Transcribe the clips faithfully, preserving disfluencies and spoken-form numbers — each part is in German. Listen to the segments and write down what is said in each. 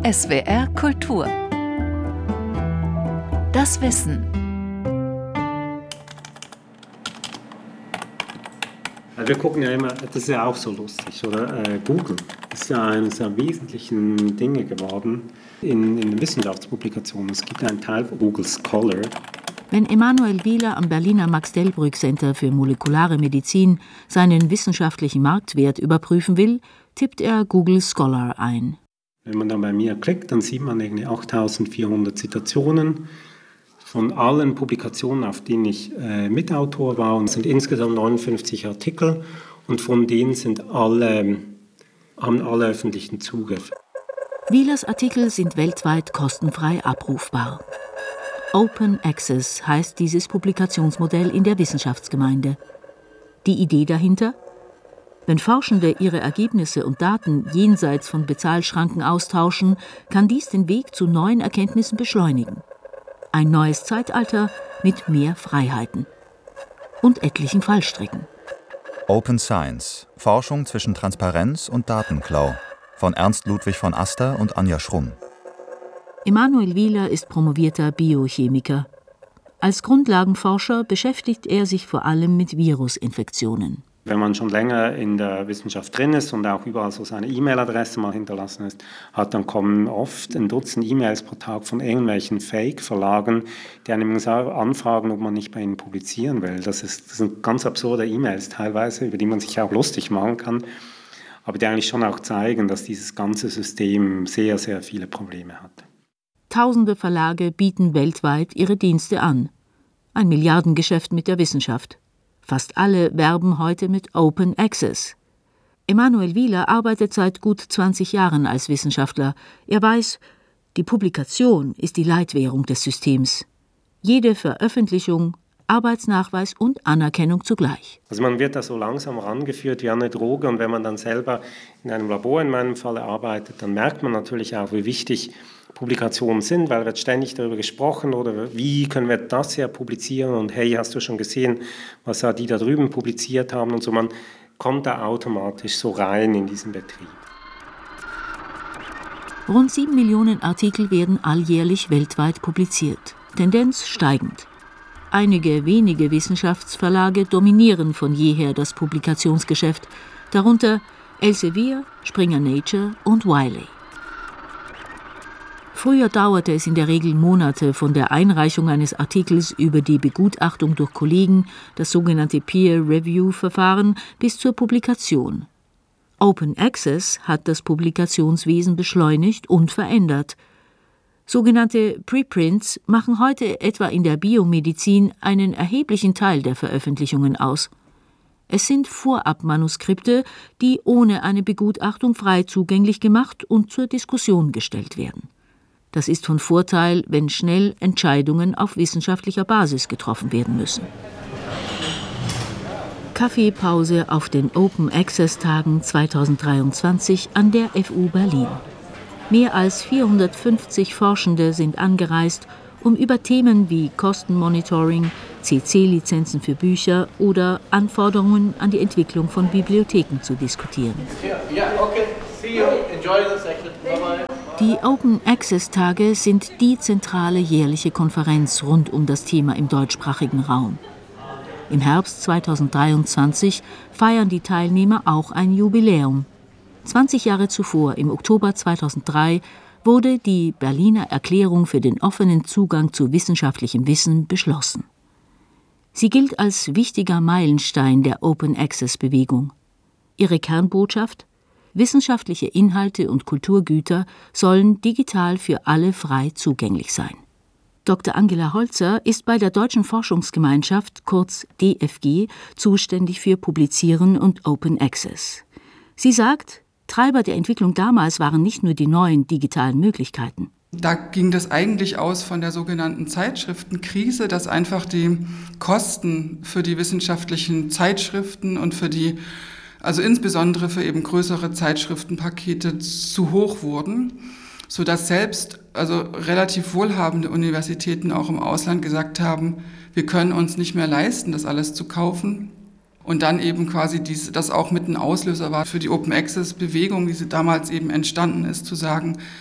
S W R Kultur. Das Wissen. Wir gucken ja immer, das ist ja auch so lustig, oder? Äh, Google ist ja eines der wesentlichen Dinge geworden in, in den Wissenschaftspublikationen. Es gibt einen Teil von Google Scholar. Wenn Emanuel Wieler am Berliner Max-Delbrück-Center für molekulare Medizin seinen wissenschaftlichen Marktwert überprüfen will, tippt er Google Scholar ein. Wenn man dann bei mir klickt, dann sieht man irgendwie achttausendvierhundert Zitationen von allen Publikationen, auf denen ich äh, Mitautor war. Und es sind insgesamt neunundfünfzig Artikel und von denen sind alle, haben alle öffentlichen Zugriff. Wielers Artikel sind weltweit kostenfrei abrufbar. Open Access heißt dieses Publikationsmodell in der Wissenschaftsgemeinde. Die Idee dahinter? Wenn Forschende ihre Ergebnisse und Daten jenseits von Bezahlschranken austauschen, kann dies den Weg zu neuen Erkenntnissen beschleunigen. Ein neues Zeitalter mit mehr Freiheiten und etlichen Fallstricken. Open Science – Forschung zwischen Transparenz und Datenklau von Ernst Ludwig von Aster und Anja Schrumm. Emanuel Wieler ist promovierter Biochemiker. Als Grundlagenforscher beschäftigt er sich vor allem mit Virusinfektionen. Wenn man schon länger in der Wissenschaft drin ist und auch überall so seine E-Mail-Adresse mal hinterlassen ist, hat, dann kommen oft ein Dutzend E-Mails pro Tag von irgendwelchen Fake-Verlagen, die einem anfragen, ob man nicht bei ihnen publizieren will. Das, ist, das sind ganz absurde E-Mails teilweise, über die man sich auch lustig machen kann, aber die eigentlich schon auch zeigen, dass dieses ganze System sehr, sehr viele Probleme hat. Tausende Verlage bieten weltweit ihre Dienste an. Ein Milliardengeschäft mit der Wissenschaft. Fast alle werben heute mit Open Access. Emanuel Wieler arbeitet seit gut zwanzig Jahren als Wissenschaftler. Er weiß, die Publikation ist die Leitwährung des Systems. Jede Veröffentlichung, Arbeitsnachweis und Anerkennung zugleich. Also man wird da so langsam rangeführt wie eine Droge, und wenn man dann selber in einem Labor in meinem Fall arbeitet, dann merkt man natürlich auch, wie wichtig Publikationen sind, weil wird ständig darüber gesprochen, oder wie können wir das hier publizieren und hey, hast du schon gesehen, was die da drüben publiziert haben und so. Man kommt da automatisch so rein in diesen Betrieb. Rund sieben Millionen Artikel werden alljährlich weltweit publiziert, Tendenz steigend. Einige wenige Wissenschaftsverlage dominieren von jeher das Publikationsgeschäft, darunter Elsevier, Springer Nature und Wiley. Früher dauerte es in der Regel Monate von der Einreichung eines Artikels über die Begutachtung durch Kollegen, das sogenannte Peer-Review-Verfahren, bis zur Publikation. Open Access hat das Publikationswesen beschleunigt und verändert. Sogenannte Preprints machen heute etwa in der Biomedizin einen erheblichen Teil der Veröffentlichungen aus. Es sind Vorabmanuskripte, die ohne eine Begutachtung frei zugänglich gemacht und zur Diskussion gestellt werden. Das ist von Vorteil, wenn schnell Entscheidungen auf wissenschaftlicher Basis getroffen werden müssen. Kaffeepause auf den Open Access Tagen zweitausenddreiundzwanzig an der F U Berlin. Mehr als vierhundertfünfzig Forschende sind angereist, um über Themen wie Kostenmonitoring, C C-Lizenzen für Bücher oder Anforderungen an die Entwicklung von Bibliotheken zu diskutieren. Yeah, okay. See you. Enjoy the session. Bye-bye. Die Open Access Tage sind die zentrale jährliche Konferenz rund um das Thema im deutschsprachigen Raum. Im Herbst zweitausenddreiundzwanzig feiern die Teilnehmer auch ein Jubiläum. zwanzig Jahre zuvor, im Oktober zweitausenddrei, wurde die Berliner Erklärung für den offenen Zugang zu wissenschaftlichem Wissen beschlossen. Sie gilt als wichtiger Meilenstein der Open Access Bewegung. Ihre Kernbotschaft: Wissenschaftliche Inhalte und Kulturgüter sollen digital für alle frei zugänglich sein. Doktor Angela Holzer ist bei der Deutschen Forschungsgemeinschaft, kurz D F G, zuständig für Publizieren und Open Access. Sie sagt, Treiber der Entwicklung damals waren nicht nur die neuen digitalen Möglichkeiten. Da ging das eigentlich aus von der sogenannten Zeitschriftenkrise, dass einfach die Kosten für die wissenschaftlichen Zeitschriften und für die, also insbesondere für eben größere Zeitschriftenpakete zu hoch wurden, sodass selbst also relativ wohlhabende Universitäten auch im Ausland gesagt haben, wir können uns nicht mehr leisten, das alles zu kaufen. Und dann eben quasi dies, das auch mit ein Auslöser war für die Open Access Bewegung, wie sie damals eben entstanden ist, zu sagen,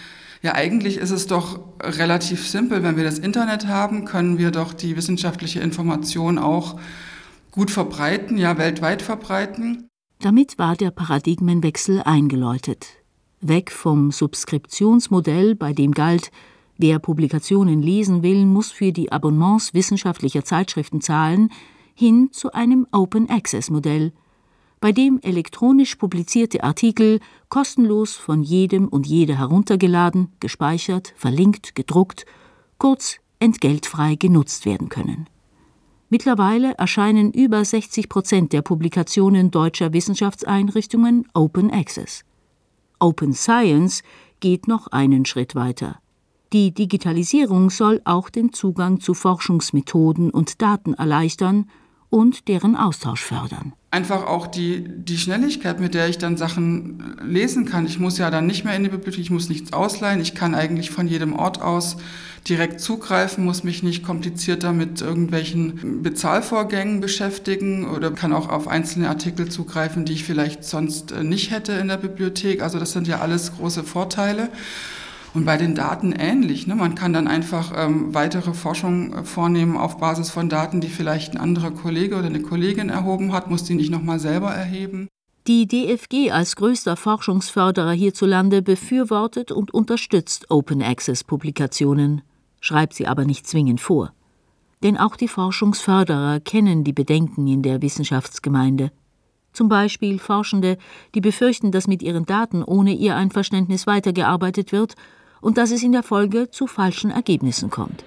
Ja, eigentlich ist es doch relativ simpel. Wenn wir das Internet haben, können wir doch die wissenschaftliche Information auch gut verbreiten, ja weltweit verbreiten. Damit war der Paradigmenwechsel eingeläutet. Weg vom Subskriptionsmodell, bei dem galt, wer Publikationen lesen will, muss für die Abonnements wissenschaftlicher Zeitschriften zahlen, hin zu einem Open-Access-Modell, bei dem elektronisch publizierte Artikel kostenlos von jedem und jeder heruntergeladen, gespeichert, verlinkt, gedruckt, kurz entgeltfrei genutzt werden können. Mittlerweile erscheinen über sechzig Prozent der Publikationen deutscher Wissenschaftseinrichtungen Open Access. Open Science geht noch einen Schritt weiter. Die Digitalisierung soll auch den Zugang zu Forschungsmethoden und Daten erleichtern und deren Austausch fördern. Einfach auch die, die Schnelligkeit, mit der ich dann Sachen lesen kann. Ich muss ja dann nicht mehr in die Bibliothek, ich muss nichts ausleihen. Ich kann eigentlich von jedem Ort aus direkt zugreifen, muss mich nicht komplizierter mit irgendwelchen Bezahlvorgängen beschäftigen oder kann auch auf einzelne Artikel zugreifen, die ich vielleicht sonst nicht hätte in der Bibliothek. Also das sind ja alles große Vorteile. Und bei den Daten ähnlich. Ne? Man kann dann einfach ähm, weitere Forschung äh, vornehmen auf Basis von Daten, die vielleicht ein anderer Kollege oder eine Kollegin erhoben hat, muss die nicht nochmal selber erheben. Die D F G als größter Forschungsförderer hierzulande befürwortet und unterstützt Open-Access-Publikationen, schreibt sie aber nicht zwingend vor. Denn auch die Forschungsförderer kennen die Bedenken in der Wissenschaftsgemeinde. Zum Beispiel Forschende, die befürchten, dass mit ihren Daten ohne ihr Einverständnis weitergearbeitet wird und dass es in der Folge zu falschen Ergebnissen kommt.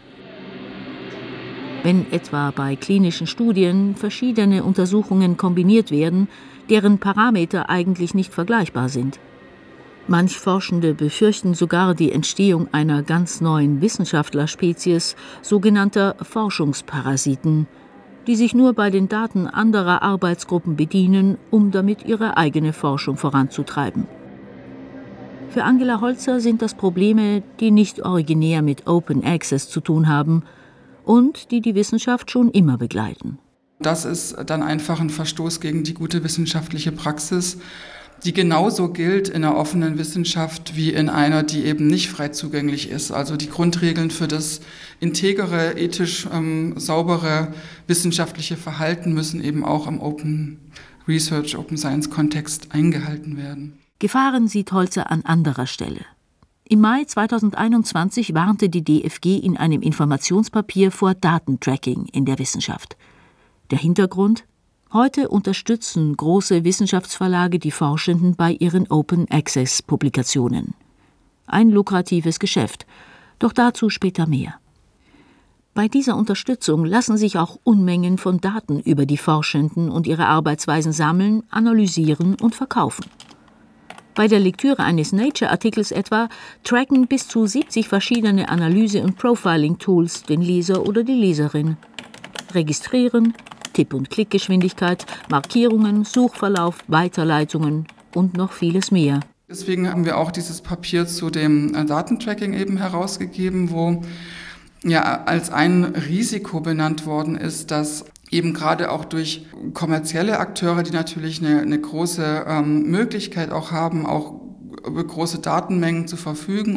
Wenn etwa bei klinischen Studien verschiedene Untersuchungen kombiniert werden, deren Parameter eigentlich nicht vergleichbar sind. Manch Forschende befürchten sogar die Entstehung einer ganz neuen Wissenschaftlerspezies, sogenannter Forschungsparasiten, die sich nur bei den Daten anderer Arbeitsgruppen bedienen, um damit ihre eigene Forschung voranzutreiben. Für Angela Holzer sind das Probleme, die nicht originär mit Open Access zu tun haben und die die Wissenschaft schon immer begleiten. Das ist dann einfach ein Verstoß gegen die gute wissenschaftliche Praxis, die genauso gilt in einer offenen Wissenschaft wie in einer, die eben nicht frei zugänglich ist. Also die Grundregeln für das integere, ethisch ähm, saubere wissenschaftliche Verhalten müssen eben auch im Open Research, Open Science Kontext eingehalten werden. Gefahren sieht Holzer an anderer Stelle. Im Mai zweitausendeinundzwanzig warnte die D F G in einem Informationspapier vor Datentracking in der Wissenschaft. Der Hintergrund? Heute unterstützen große Wissenschaftsverlage die Forschenden bei ihren Open-Access-Publikationen. Ein lukratives Geschäft, doch dazu später mehr. Bei dieser Unterstützung lassen sich auch Unmengen von Daten über die Forschenden und ihre Arbeitsweisen sammeln, analysieren und verkaufen. Bei der Lektüre eines Nature-Artikels etwa tracken bis zu siebzig verschiedene Analyse- und Profiling-Tools den Leser oder die Leserin. Registrieren, Tipp- und Klickgeschwindigkeit, Markierungen, Suchverlauf, Weiterleitungen und noch vieles mehr. Deswegen haben wir auch dieses Papier zu dem Datentracking eben herausgegeben, wo ja als ein Risiko benannt worden ist, dass eben gerade auch durch kommerzielle Akteure, die natürlich eine, eine große ähm, Möglichkeit auch haben, auch über große Datenmengen zu verfügen